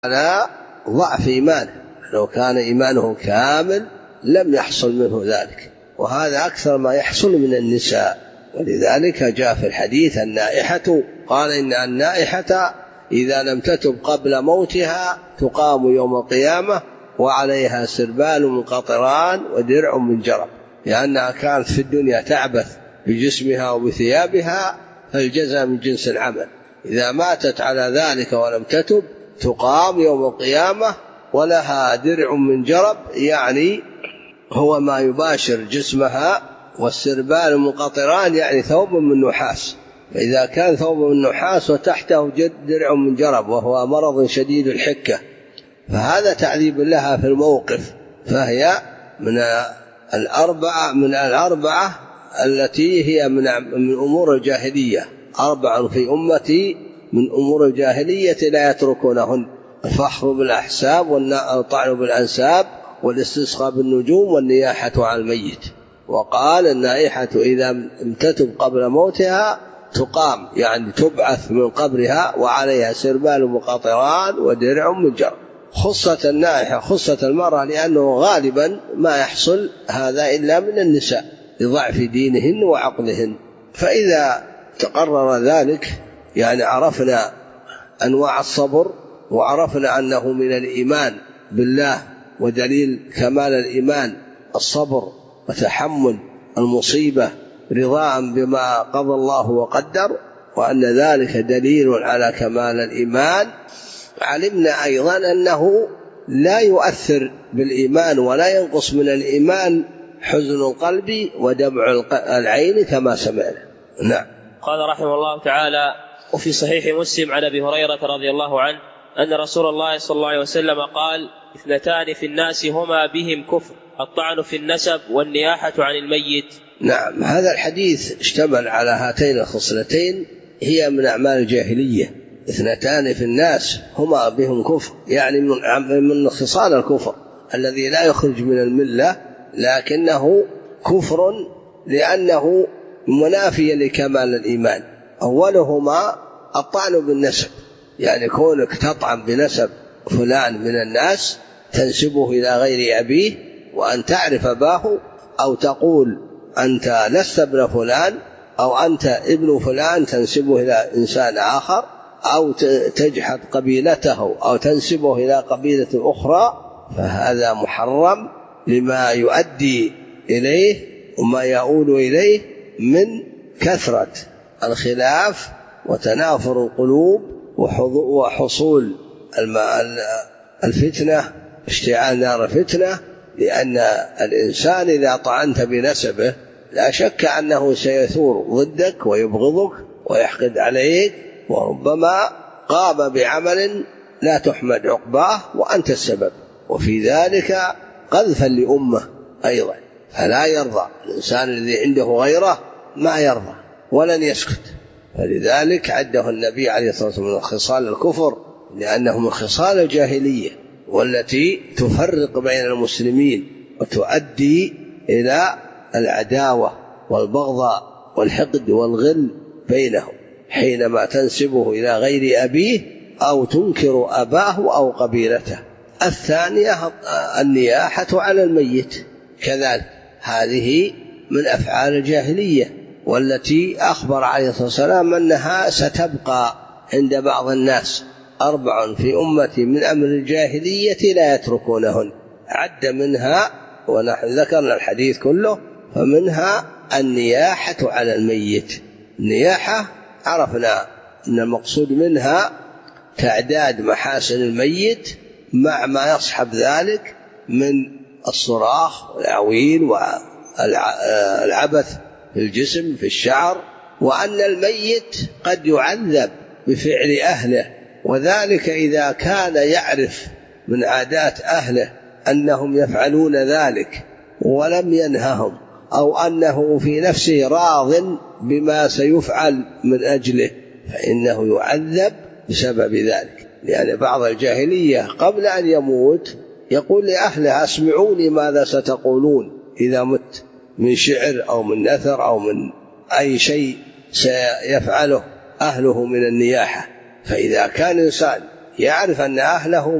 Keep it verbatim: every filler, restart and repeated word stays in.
على ضعف إيمانه، لو كان إيمانه كامل لم يحصل منه ذلك، وهذا أكثر ما يحصل من النساء. ولذلك جاء في الحديث النائحة، قال إن النائحة إذا لم تتب قبل موتها تقام يوم القيامة وعليها سربال من قطران ودرع من جرب، لأنها كانت في الدنيا تعبث بجسمها وبثيابها، فالجزاء من جنس العمل. إذا ماتت على ذلك ولم تتب تقام يوم القيامة ولها درع من جرب، يعني هو ما يباشر جسمها، والسربال من قطران يعني ثوب من نحاس، فإذا كان ثوب من نحاس وتحته درع من جرب وهو مرض شديد الحكة، فهذا تعذيب لها في الموقف. فهي من الأربعة من الأربعة التي هي من من أمور الجاهلية، أربع في أمتي من أمور الجاهلية لا يتركونهن: الفخر بالأحساب، والطعن بالأنساب، والاستسقاء بالنجوم، والنياحة على الميت. وقال النائحة إذا لم تتب قبل موتها تقام، يعني تبعث من قبرها وعليها سربال مقطران ودرع من جرب. خصة النائحة خصة المرأة، لأنه غالبا ما يحصل هذا إلا من النساء لضعف دينهن وعقلهن. فإذا تقرر ذلك يعني عرفنا أنواع الصبر، وعرفنا أنه من الإيمان بالله ودليل كمال الإيمان الصبر وتحمل المصيبة رضاء بما قضى الله وقدر، وأن ذلك دليل على كمال الإيمان. علمنا أيضا أنه لا يؤثر بالإيمان ولا ينقص من الإيمان حزن القلب ودمع العين كما سمعنا. نعم. قال رحمه الله تعالى: وفي صحيح مسلم عن أبي هريرة رضي الله عنه أن رسول الله صلى الله عليه وسلم قال: اثنتان في الناس هما بهم كفر، الطعن في النسب والنياحة عن الميت. نعم، هذا الحديث اشتمل على هاتين الخصلتين، هي من أعمال الجاهلية. اثنتان في الناس هما بهم كفر، يعني من خصال الكفر الذي لا يخرج من الملة، لكنه كفر لأنه منافي لكمال الإيمان. أولهما الطعن بالنسب، يعني كونك تطعن بنسب فلان من الناس تنسبه إلى غير أبيه، وأن تعرف أباه، أو تقول أنت لست ابن فلان، أو أنت ابن فلان تنسبه إلى إنسان آخر، أو تجحد قبيلته أو تنسبه إلى قبيلة أخرى، فهذا محرم لما يؤدي إليه وما يؤول إليه من كثرة الخلاف وتنافر القلوب وحصول الفتنة، اشتعال نار الفتنة. لأن الإنسان إذا طعنت بنسبه لا شك أنه سيثور ضدك ويبغضك ويحقد عليك، وربما قام بعمل لا تحمد عقباه وأنت السبب، وفي ذلك قذفا لأمة أيضا. فلا يرضى الإنسان الذي عنده غيره، ما يرضى ولن يسكت. فلذلك عده النبي عليه الصلاة والسلام من خصال الكفر، لأنه من خصال الجاهلية والتي تفرق بين المسلمين وتؤدي إلى العداوة والبغضاء والحقد والغل بينهم، حينما تنسبه إلى غير أبيه أو تنكر أباه أو قبيلته. الثانية النياحة على الميت كذلك، هذه من أفعال الجاهلية، والتي أخبر عليه الصلاة والسلام أنها ستبقى عند بعض الناس: أربع في أمتي من أمر الجاهلية لا يتركونهن. عد منها، ونحن ذكرنا الحديث كله، فمنها النياحة على الميت. النياحة عرفنا أن المقصود منها تعداد محاسن الميت مع ما يصحب ذلك من الصراخ والعويل والعبث في الجسم في الشعر، وأن الميت قد يعذب بفعل أهله، وذلك إذا كان يعرف من عادات أهله أنهم يفعلون ذلك ولم ينههم، أو أنه في نفسه راض بما سيفعل من أجله، فإنه يعذب بسبب ذلك. لأن بعض الجاهلية قبل أن يموت يقول لأهله: أسمعوني ماذا ستقولون إذا مت، من شعر أو من نثر أو من أي شيء سيفعله أهله من النياحة. فإذا كان إنسان يعرف أن أهله